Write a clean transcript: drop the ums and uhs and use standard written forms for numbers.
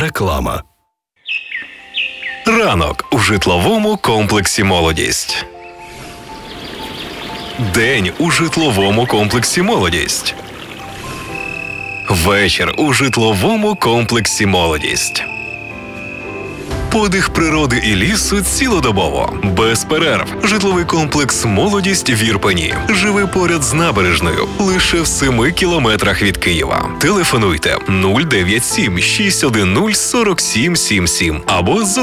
Реклама. Ранок у житловому комплексі «Молодість». День у житловому комплексі «Молодість». Вечір у житловому комплексі «Молодість». Подих природи і лісу цілодобово, без перерв. Житловий комплекс «Молодість» в Ірпені. Живе поряд з набережною, лише в 7 кілометрах від Києва. Телефонуйте 097 610 4777 або